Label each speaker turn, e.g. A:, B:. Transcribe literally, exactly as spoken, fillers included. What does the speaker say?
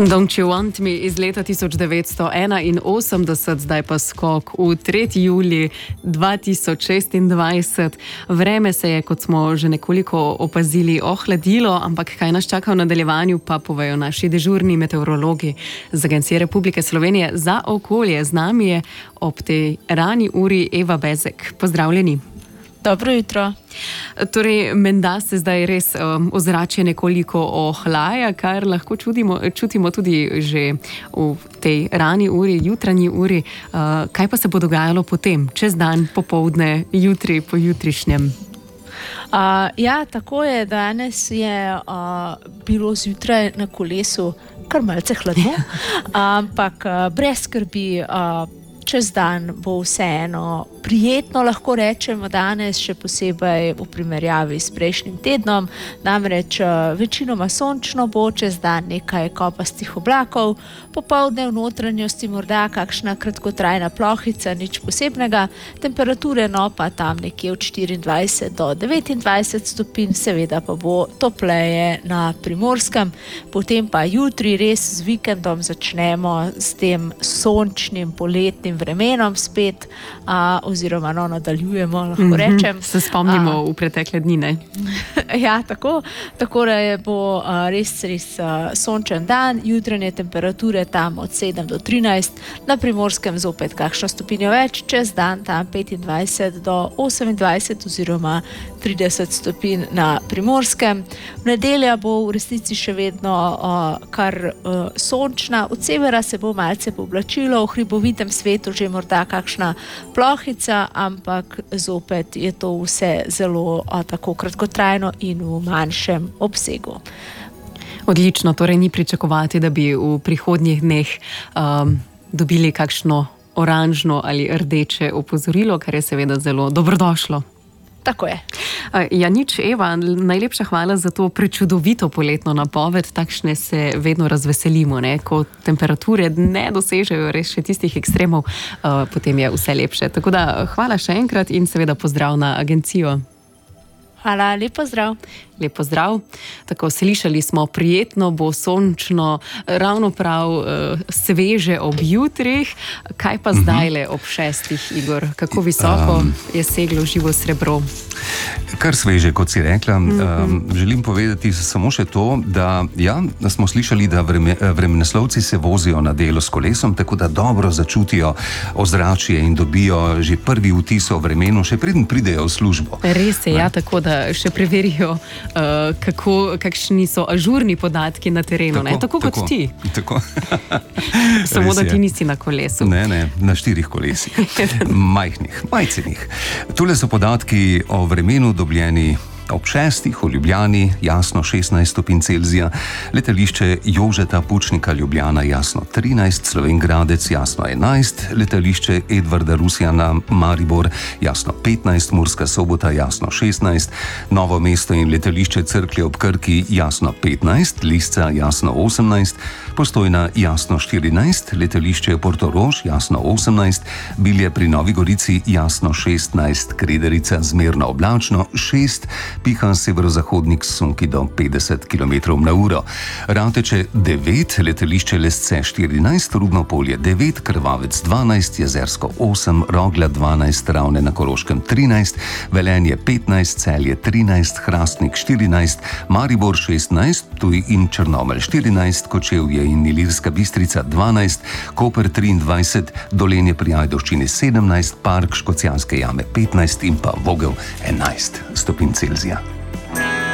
A: Don't You Want Me iz leta tisoč devetsto enainosemdeset, zdaj pa skok v tretji julij dva tisoč šestindvajset. Vreme se je, kot smo že nekoliko opazili, ohladilo, ampak kaj nas čaka v nadaljevanju, pa povejo naši dežurni meteorologi z Agencije Republike Slovenije za okolje. Z nami je ob tej rani uri Eva Bezek. Pozdravljeni.
B: Dobro jutro.
A: Torej, menda se zdaj res um, ozračje nekoliko ohlaja, kar lahko čudimo, čutimo tudi že v tej rani uri, jutranji uri. Uh, kaj pa se bo dogajalo potem, čez dan, popoldne, jutri, pojutrišnjem?
B: Uh, ja, tako je. Danes je uh, bilo zjutraj na kolesu kar malce hladno, ampak uh, brez skrbi, uh, čez dan bo vseeno prijetno, lahko rečemo danes, še posebej v primerjavi s prejšnjim tednom. Namreč večinoma sončno bo, čez dan nekaj kopastih oblakov, popoldne v notranjosti morda kakšna kratkotrajna plohica, nič posebnega. Temperature no pa tam nekje od štiriindvajset do devetindvajset stopinj, seveda pa bo topleje na Primorskem. Potem pa jutri res z vikendom začnemo s tem sončnim poletnim vremenom spet, a, oziroma no, nadaljujemo, lahko mm-hmm. rečem.
A: Se spomnimo a, v pretekle dni, ne?
B: Ja, tako. Tako da je bo a, res, res a, sončen dan, jutranje temperature tam od sedem do trinajst, na Primorskem zopet kakšno stopinjo več, čez dan tam petindvajset do osemindvajset oziroma trideset stopinj na Primorskem. V nedelja bo v resnici še vedno a, kar a, sončna, od severa se bo malce pooblačilo, v hribovitem svetu že morda kakšna plohica, ampak zopet je to vse zelo a, tako kratkotrajno in v manjšem obsegu.
A: Odlično, torej ni pričakovati, da bi v prihodnjih dneh um, dobili kakšno oranžno ali rdeče opozorilo, kar je seveda zelo dobrodošlo.
B: Tako je.
A: Ja, nič, Eva, najlepša hvala za to prečudovito poletno napoved. Takšne se vedno razveselimo, ne? Ko temperature ne dosežejo res še tistih ekstremov, uh, potem je vse lepše. Tako da hvala še enkrat in seveda pozdrav na agencijo.
B: Hvala, lep pozdrav.
A: Lep pozdrav. Tako, slišali smo, prijetno bo, sončno, ravno prav uh, sveže ob jutrih. Kaj pa mm-hmm. zdajle ob šestih, Igor? Kako visoko um, je seglo živo srebro?
C: Kar sveže, kot si rekla. Mm-hmm. Um, želim povedati samo še to, da ja, smo slišali, da vreme, vremenoslovci se vozijo na delo s kolesom, tako da dobro začutijo ozračje in dobijo že prvi vtis o vremenu, še preden pridejo v službo.
A: Res je, ja, tako da še preverijo, uh, kako, kakšni so ažurni podatki na terenu, tako, ne? Tako, tako kot ti.
C: Tako.
A: Samo, da ti nisi na kolesu.
C: Ne, ne, na štirih kolesih. Majhnih, majcenih. Tule so podatki o vremenu dobljeni ob šestih v Ljubljani, jasno šestnajst stopinj Celzija, letališče Jožeta Pučnika Ljubljana, jasno trinajst, Slovenj Gradec, jasno enajst, letališče Edvarda Rusjana Maribor, jasno petnajst, Murska Sobota, jasno šestnajst, Novo mesto in letališče Cerklje ob Krki, jasno petnajst, Lisca, jasno osemnajst, Postojna, jasno štirinajst, letališče Portorož, jasno osemnajst, Bilje pri Novi Gorici, jasno šestnajst, Krederica, zmerno oblačno, šest, piha severozahodnik sunki do petdeset kilometrov na uro. Rateče devet, letališče Lesce štirinajst, Rudno Polje devet, Krvavec dvanajst, Jezersko osem, Rogla dvanajst, Ravne na Koroškem trinajst, Velenje petnajst, Celje trinajst, Hrastnik štirinajst, Maribor šestnajst, Ptuj in Črnomelj štirinajst, Kočevje in Ilirska Bistrica dvanajst, Koper triindvajset, Dolenje pri Ajdovščini sedemnajst, Park Škocjanske jame petnajst in pa Vogel enajst stopinj Celzija.